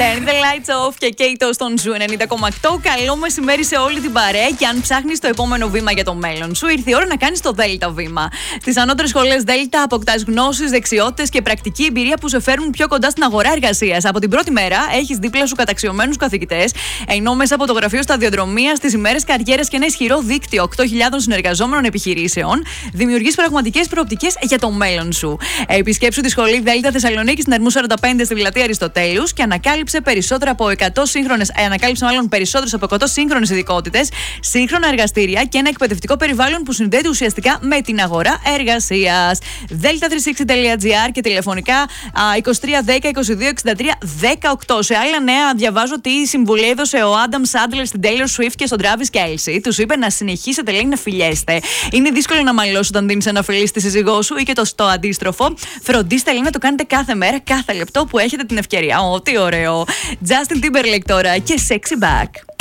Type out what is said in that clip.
Turn the lights off και Kate στον Ζου 90,8. Καλό μεσημέρι σε όλη την παρέα. Και αν ψάχνεις το επόμενο βήμα για το μέλλον σου, ήρθε η ώρα να κάνεις το Δέλτα βήμα. Στις ανώτερες σχολές Δέλτα αποκτάς γνώσεις, δεξιότητες και πρακτική εμπειρία που σε φέρνουν πιο κοντά στην αγορά εργασίας. Από την πρώτη μέρα έχεις δίπλα σου καταξιωμένους καθηγητές, ενώ μέσα από το γραφείο σταδιοδρομίας, στις ημέρες καριέρας και ένα ισχυρό δίκτυο 8.000 συνεργαζόμενων επιχειρήσεων, δημιουργείς πραγματικές προοπτικές για το μέλλον σου. Επισκέψου τη σχολή Δέλτα Θεσσαλονίκη στην Ερμού 45 στη Πλατεία Αριστοτέλους και ανακάλυψε περισσότερες από 100 σύγχρονες ειδικότητες, σύγχρονα εργαστήρια και ένα εκπαιδευτικό περιβάλλον που συνδέεται ουσιαστικά με την αγορά εργασίας. Delta360.gr και τηλεφωνικά 23 10 22 63 18. Σε άλλα νέα, διαβάζω τι συμβουλή έδωσε ο Άνταμ Σάντλερ στην Taylor Swift και στον Travis Kelce. Τους είπε να συνεχίσετε, λέει, να φιλιέστε. Είναι δύσκολο να μαλλώσει όταν δίνεις ένα φιλί στη σύζυγό σου ή και το αντίστροφο. Φροντίστε, λέει, να το κάνετε κάθε μέρα, κάθε λεπτό που έχετε την ευκαιρία. Τι ωραίο. Justin Timberlake τώρα και Sexy Back.